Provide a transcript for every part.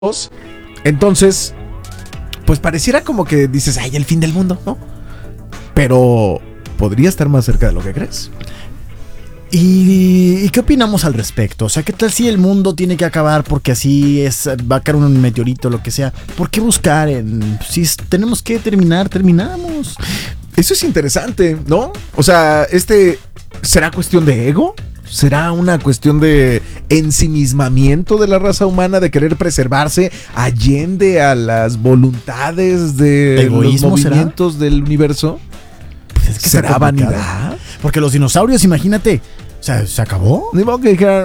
Entonces, pues pareciera como que dices, ay, el fin del mundo, ¿no? Pero podría estar más cerca de lo que crees. ¿Y qué opinamos al respecto? O sea, ¿qué tal si el mundo tiene que acabar porque así es, va a caer un meteorito, lo que sea? ¿Por qué buscar si tenemos que terminar, terminamos? Eso es interesante, ¿no? O sea, ¿será cuestión de ego? ¿Será una cuestión de ensimismamiento de la raza humana, de querer preservarse allende a las voluntades de los movimientos del universo? Pues es que ¿será vanidad? Porque los dinosaurios, imagínate, o sea, ¿se acabó? Ni modo que dijeran...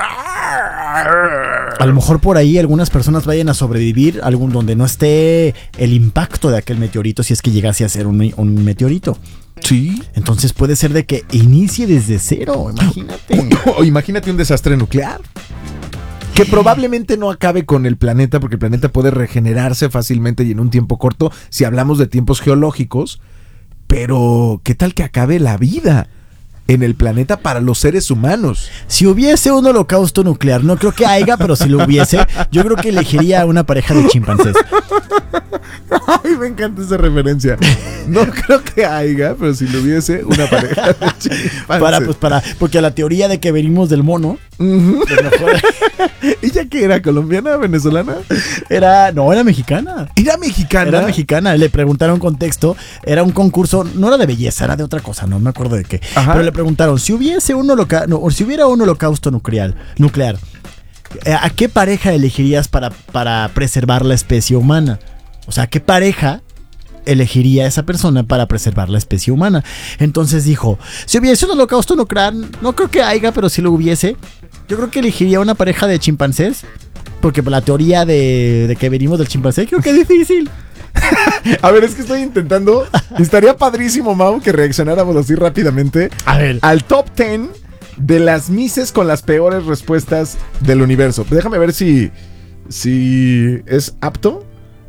A lo mejor por ahí algunas personas vayan a sobrevivir donde no esté el impacto de aquel meteorito, si es que llegase a ser un meteorito. Sí. Entonces puede ser de que inicie desde cero, imagínate. O imagínate un desastre nuclear que probablemente no acabe con el planeta, porque el planeta puede regenerarse fácilmente y en un tiempo corto si hablamos de tiempos geológicos. Pero ¿qué tal que acabe la vida en el planeta para los seres humanos? Si hubiese un holocausto nuclear, no creo que haya, pero si lo hubiese, yo creo que elegiría a una pareja de chimpancés. Ay, me encanta esa referencia. No creo que haya, pero si lo hubiese, una pareja de chimpancés. Porque la teoría de que venimos del mono, mejor... ¿Ella qué era? ¿Colombiana? ¿Venezolana? Era mexicana. ¿Era mexicana? Era mexicana. Le preguntaron contexto. Era un concurso, no era de belleza, era de otra cosa, no me acuerdo de qué. Ajá. Pero le preguntaron, si hubiese si hubiera un holocausto nuclear, ¿a qué pareja elegirías para preservar la especie humana? O sea, ¿qué pareja elegiría a esa persona para preservar la especie humana? Entonces dijo, si hubiese un holocausto nuclear, no creo que haya, pero si lo hubiese, yo creo que elegiría una pareja de chimpancés, porque la teoría de que venimos del chimpancé creo que es difícil. A ver, es que estoy intentando. Estaría padrísimo, Mau, que reaccionáramos así rápidamente al top 10 de las mises con las peores respuestas del universo. Déjame ver si es apto.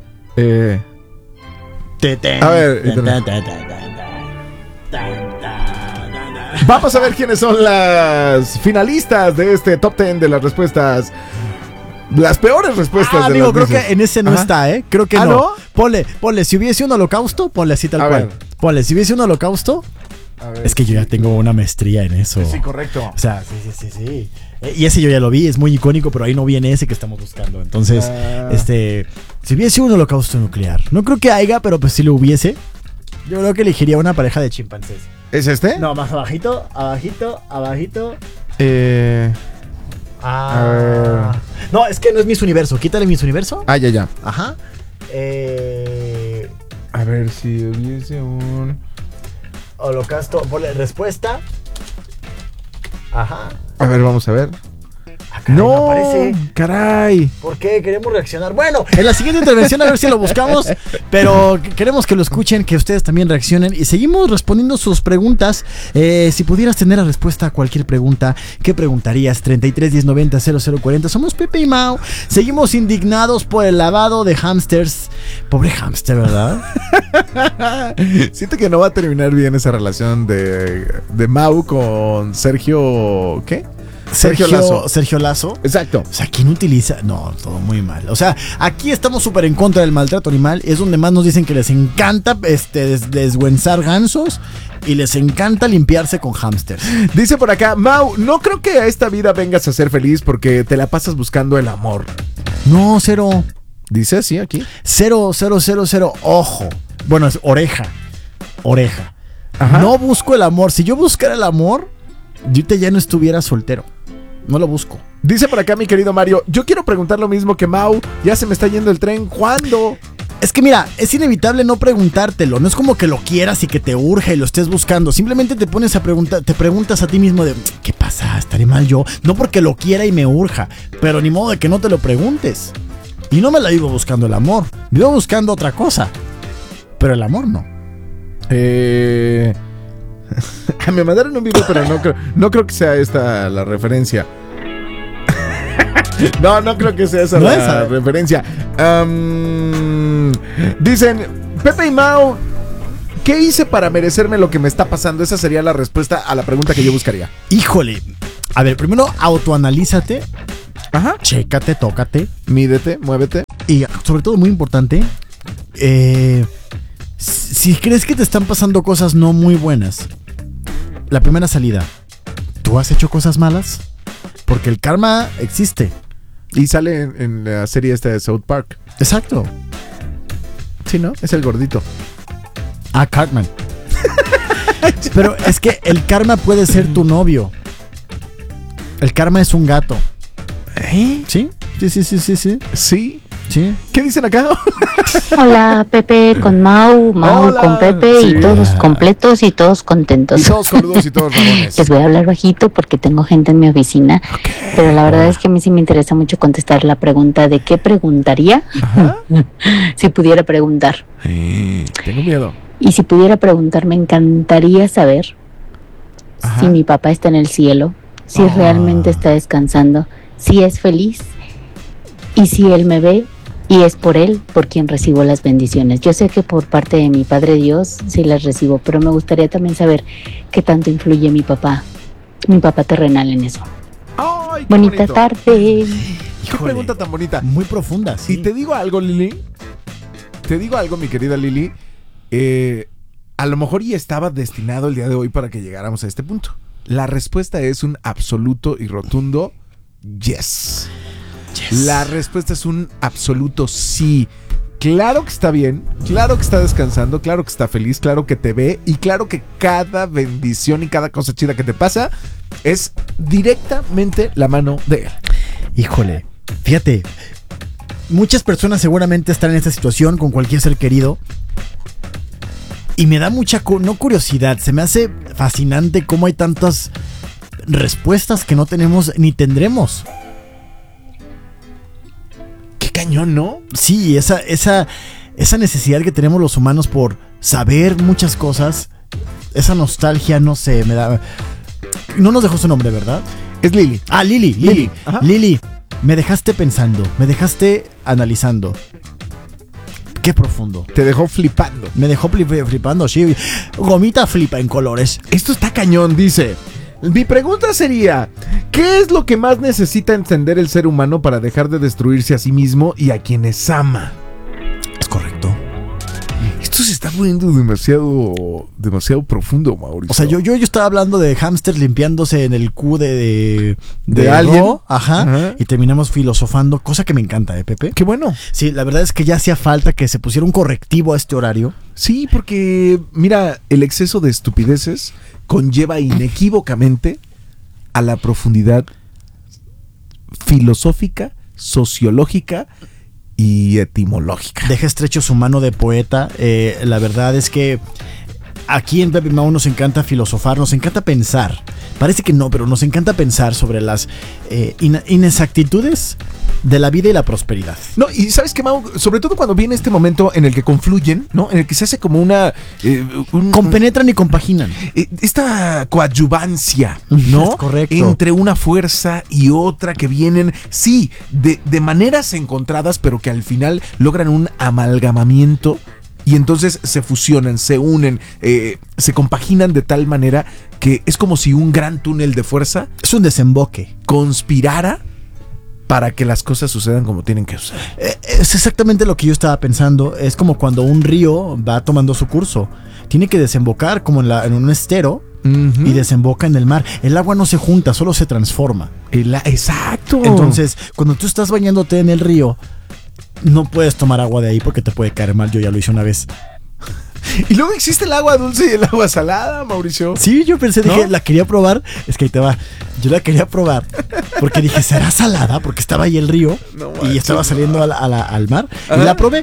A ver, vamos a ver quiénes son las finalistas de este top 10 de las respuestas. Las peores respuestas de amigo, las creo mises. que en ese no está, creo que no. ¿No? Ponle, si hubiese un holocausto, ponle así tal cual. Ponle, si hubiese un holocausto. Es que yo ya tengo una maestría en eso. Sí, correcto. O sea, sí. Y ese yo ya lo vi, es muy icónico, pero ahí no viene ese que estamos buscando. Entonces, si hubiese un holocausto nuclear, no creo que haya, pero pues si lo hubiese, yo creo que elegiría una pareja de chimpancés. ¿Es este? No, más abajito. A ver. No, es que no es Miss Universo. Quítale Miss Universo. Ya. Ajá. A ver si hubiese un holocausto. Ponle respuesta. Ajá. A ver, vamos a ver. Caray, no aparece. Caray. ¿Por qué? Queremos reaccionar. Bueno, en la siguiente intervención a ver si lo buscamos. Pero queremos que lo escuchen, que ustedes también reaccionen. Y seguimos respondiendo sus preguntas. Si pudieras tener la respuesta a cualquier pregunta, ¿qué preguntarías? 33 10 90 0040. Somos Pepe y Mau. Seguimos indignados por el lavado de hámsters. Pobre hámster, ¿verdad? Siento que no va a terminar bien esa relación de Mau con Sergio. ¿Qué? Sergio Lazo. Exacto. O sea, ¿quién utiliza? No, todo muy mal. O sea, aquí estamos súper en contra del maltrato animal. Es donde más nos dicen que les encanta deshuesar gansos y les encanta limpiarse con hámsters. Dice por acá, Mau, no creo que a esta vida vengas a ser feliz porque te la pasas buscando el amor. No, cero. Dice así aquí. 0. Ojo. Bueno, es oreja. Ajá. No busco el amor. Si yo buscara el amor, yo ya no estuviera soltero. No lo busco. Dice por acá mi querido Mario, yo quiero preguntar lo mismo que Mau. Ya se me está yendo el tren. ¿Cuándo? Es que mira, es inevitable no preguntártelo. No es como que lo quieras y que te urge y lo estés buscando. Simplemente te pones a preguntar, te preguntas a ti mismo de ¿qué pasa? ¿Estaré mal yo? No porque lo quiera y me urja, pero ni modo de que no te lo preguntes. Y no me la vivo buscando el amor. Vivo buscando otra cosa. Pero el amor no. Me mandaron un video, pero no creo que sea esta la referencia. No creo que sea esa la referencia. Dicen, Pepe y Mau, ¿qué hice para merecerme lo que me está pasando? Esa sería la respuesta a la pregunta que yo buscaría. Híjole. A ver, primero autoanalízate Ajá. Chécate, tócate. Mídete, muévete. Y sobre todo, muy importante, si crees que te están pasando cosas no muy buenas, la primera salida, ¿tú has hecho cosas malas? Porque el karma existe. Y sale en la serie esta de South Park. Exacto. Sí, ¿no? Es el gordito. Cartman. Pero es que el karma puede ser tu novio. El karma es un gato. ¿Eh? ¿Sí? Sí. Sí. ¿Qué dicen acá? Hola, Pepe con Mau Hola. con Pepe Sí. y todos completos y todos contentos. Y todos coludos y todos rabones. Les voy a hablar bajito porque tengo gente en mi oficina, pero la verdad es que a mí sí me interesa mucho contestar la pregunta de qué preguntaría si pudiera preguntar. Tengo miedo. Y si pudiera preguntar, me encantaría saber Ajá. si mi papá está en el cielo, si realmente está descansando, si es feliz y si él me ve y es por él por quien recibo las bendiciones. Yo sé que por parte de mi Padre Dios sí las recibo, pero me gustaría también saber qué tanto influye mi papá terrenal en eso. ¡Ay, qué Bonita bonito! tarde. ¡Qué Híjole. pregunta tan bonita! Muy profunda, sí. Y te digo algo, Lili. Te digo algo, mi querida Lili. A lo mejor ya estaba destinado el día de hoy para que llegáramos a este punto. La respuesta es un absoluto y rotundo yes. La respuesta es un absoluto sí. Claro que está bien, claro que está descansando, claro que está feliz, claro que te ve y claro que cada bendición y cada cosa chida que te pasa es directamente la mano de él. Híjole, fíjate, muchas personas seguramente están en esta situación con cualquier ser querido. Y me da mucha, no curiosidad, se me hace fascinante cómo hay tantas respuestas que no tenemos ni tendremos. Qué cañón, ¿no? Sí, esa necesidad que tenemos los humanos por saber muchas cosas, esa nostalgia, no sé, me da... No nos dejó su nombre, ¿verdad? Es Lili. Ah, Lili. Ajá. Lili, me dejaste pensando, me dejaste analizando. Qué profundo. Te dejó flipando. Me dejó flipando, sí. Gomita flipa en colores. Esto está cañón, dice. Mi pregunta sería, ¿qué es lo que más necesita entender el ser humano para dejar de destruirse a sí mismo y a quienes ama? Es correcto. Esto se está poniendo demasiado profundo, Mauricio. O sea, yo estaba hablando de hámster limpiándose en el Q de alguien. Ro, ajá. Y terminamos filosofando, cosa que me encanta, Pepe? Qué bueno. Sí, la verdad es que ya hacía falta que se pusiera un correctivo a este horario. Sí, porque, mira, el exceso de estupideces conlleva inequívocamente a la profundidad filosófica, sociológica y etimológica. Deja estrecho su mano de poeta. La verdad es que aquí en Pepe Mau nos encanta filosofar, nos encanta pensar. Parece que no, pero nos encanta pensar sobre las inexactitudes de la vida y la prosperidad. No, y ¿sabes qué, Mau? Sobre todo cuando viene este momento en el que confluyen, ¿no? En el que se hace como una... Compenetran y compaginan. Esta coadyuvancia, ¿no? Es correcto. Entre una fuerza y otra que vienen, sí, de maneras encontradas, pero que al final logran un amalgamamiento y entonces se fusionan, se unen, se compaginan de tal manera que es como si un gran túnel de fuerza Es un desemboque. conspirara para que las cosas sucedan como tienen que suceder. Es exactamente lo que yo estaba pensando. Es como cuando un río va tomando su curso. Tiene que desembocar como en un estero y desemboca en el mar. El agua no se junta, solo se transforma. Exacto. Entonces, cuando tú estás bañándote en el río, no puedes tomar agua de ahí porque te puede caer mal. Yo ya lo hice una vez. Y luego existe el agua dulce y el agua salada, Mauricio. Sí, yo pensé, dije, ¿No? la quería probar. Es que ahí te va. Yo la quería probar porque dije, ¿será salada? Porque estaba ahí el río No y manches, estaba saliendo al mar. Ajá. Y la probé.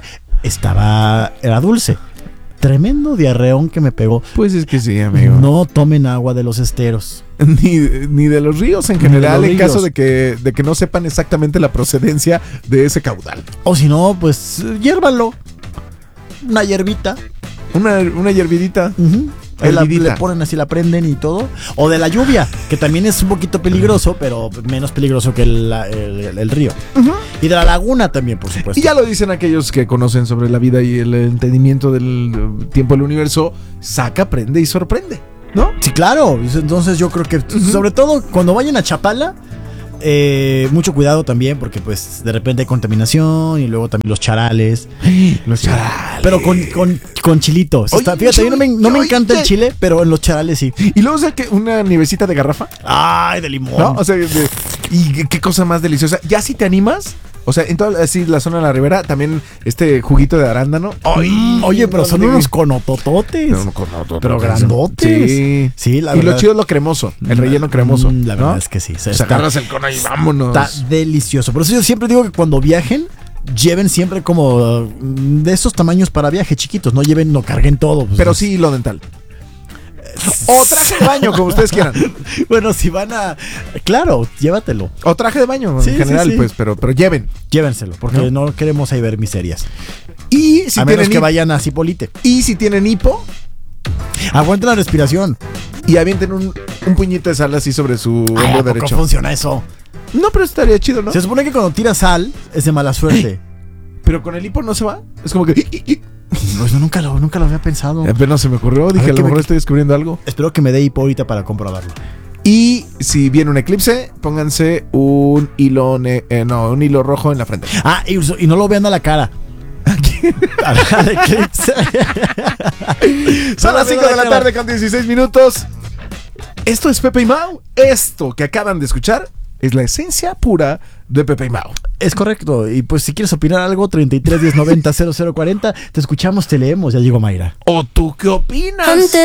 Era dulce. Tremendo diarreón que me pegó. Pues es que sí, amigo. No tomen agua de los esteros. Ni de los ríos en Ni de general, los en caso ríos. de que no sepan exactamente la procedencia de ese caudal. O si no, pues hiérvanlo. Una hierbita. Una hiervidita. Ahí Hervidita. le ponen así, la prenden y todo. O de la lluvia, que también es un poquito peligroso, pero menos peligroso que el río. Y de la laguna también, por supuesto. Y ya lo dicen aquellos que conocen sobre la vida y el entendimiento del tiempo del universo, saca, prende y sorprende, ¿no? Sí, claro. Entonces yo creo que, sobre todo cuando vayan a Chapala, mucho cuidado también, porque pues de repente hay contaminación y luego también los charales. Los charales. Pero con chilitos. Oye, Fíjate, no me encanta el chile, pero en los charales sí. Y luego, o sea, que una nievecita de garrafa. Ay, de limón. ¿No? O sea, y qué cosa más deliciosa. Ya si te animas, o sea, en toda así la zona de la ribera, también juguito de arándano. Oye, pero son unos conotototes. Pero grandotes. Sí. Sí, la y verdad. lo chido es lo cremoso, el relleno cremoso. La verdad ¿no? es que sí. O sea, agarras el cono y vámonos. Está delicioso. Por eso yo siempre digo que cuando viajen, lleven siempre como de esos tamaños para viaje, chiquitos. No carguen todo. Pues, pero sí hilo dental. O traje de baño, como ustedes quieran. Bueno, si van a... Claro, llévatelo. O traje de baño Sí, en general, sí, sí. pues, pero lleven. Llévenselo, porque no queremos ahí ver miserias. Y si A menos tienen que vayan a Cipolite. Y si tienen hipo, Aguanten la respiración. y avienten un puñito de sal así sobre su Ay, hombro ¿a poco derecho. funciona eso? No, pero estaría chido, ¿no? Se supone que cuando tiras sal es de mala suerte. Pero con el hipo no se va. Es como que... Pues nunca lo había pensado. Apenas se me ocurrió. Dije, a lo mejor estoy descubriendo algo. Espero que me dé hipo ahorita para comprobarlo. Y si viene un eclipse, pónganse un hilo un hilo rojo en la frente. Ah, y no lo vean a la cara. Al eclipse. Son las 5 de la tarde con 16 minutos. Esto es Pepe y Mau. Esto que acaban de escuchar es la esencia pura de Pepe y Mau. Es correcto. Y pues si quieres opinar algo, 33 10 90 0040, te escuchamos, te leemos. Ya llegó Mayra. ¿O tú qué opinas?